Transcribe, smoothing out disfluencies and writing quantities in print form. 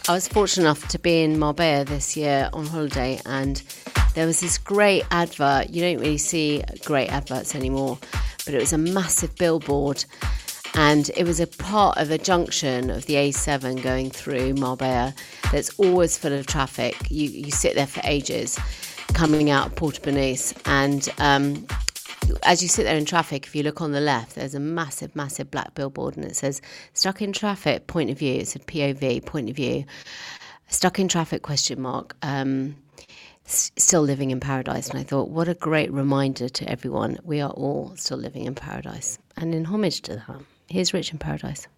I was fortunate enough to be in Marbella this year on holiday, and there was this great advert. You don't really see great adverts anymore, but it was a massive billboard, and it was a part of a junction of the A7 going through Marbella that's always full of traffic. You sit there for ages coming out of Porto Banús, and as you sit there in traffic, if you look on the left, there's a massive, massive black billboard, and it says, stuck in traffic, point of view. It's a POV, point of view. Stuck in traffic, question mark. Still living in paradise. And I thought, what a great reminder to everyone. We are all still living in paradise. And in homage to that, here's Rich in Paradise.